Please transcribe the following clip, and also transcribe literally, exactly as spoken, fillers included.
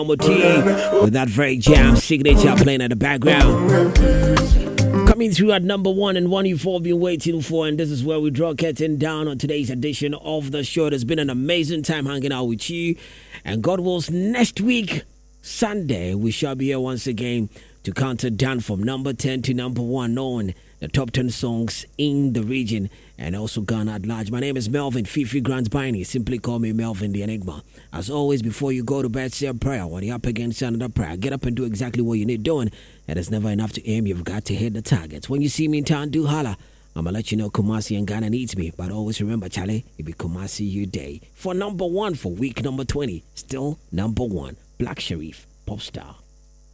With that very jam signature playing at the background. Coming through at number one and one you've all been waiting for, and this is where we draw curtain down on today's edition of the show. It's been an amazing time hanging out with you, and God wills, next week, Sunday, we shall be here once again to count it down from number ten to number one on the top ten songs in the region and also Ghana at large. My name is Melvin Fifi Grant Biney. Simply call me Melvin the Enigma. As always, before you go to bed, say a prayer. When you're up against another prayer, get up and do exactly what you need doing. And it's never enough to aim. You've got to hit the targets. When you see me in town, do holla. I'm going to let you know Kumasi and Ghana needs me. But always remember, Charlie, it be Kumasi you day. For number one for week number twenty, still number one, Black Sherif, Pop Star.